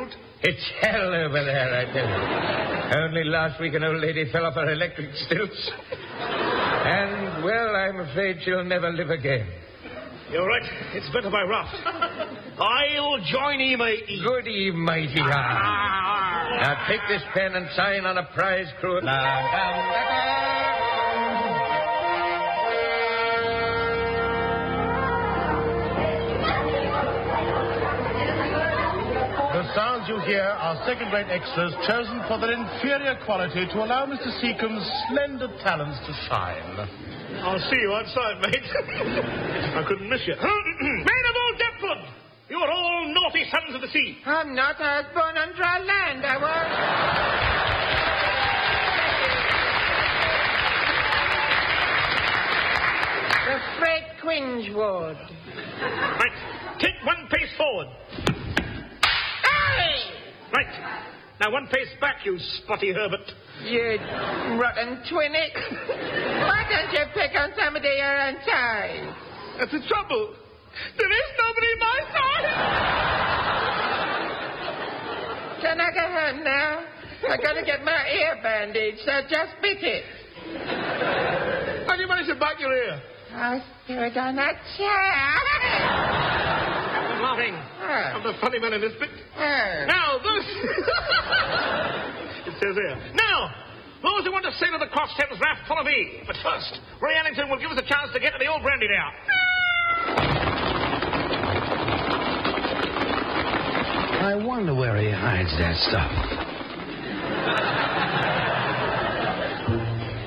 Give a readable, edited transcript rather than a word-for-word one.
Institute? It's hell over there, I tell you. Only last week an old lady fell off her electric stilts. And, well, I'm afraid she'll never live again. You're right. It's better by rough. I'll join ye, matey. Goody, mighty hard. Now take this pen and sign on a prize crew. The sounds you hear are second-rate extras chosen for their inferior quality to allow Mr. Seacombe's slender talents to shine. I'll see you outside, mate. I couldn't miss you. Men of old Deptford, you are all naughty sons of the sea. I'm not. I was born on dry land, I was. The Fred Quinge Ward. Right. Take one pace forward. Right. Now, one pace back, you spotty Herbert. You rotten twinnick. Why don't you pick on somebody your own size? That's the trouble. There is nobody my size. Can I go home now? I gotta get my ear bandaged, so just bit it. How do you manage to bite your ear? I'll do it on that chair. I'm laughing. I'm the funny man in this bit. Now, those... It says here. Now, those who want to sail to the Cross Thames raft, follow me. But first, Ray Annington will give us a chance to get to the old brandy now. I wonder where he hides that stuff.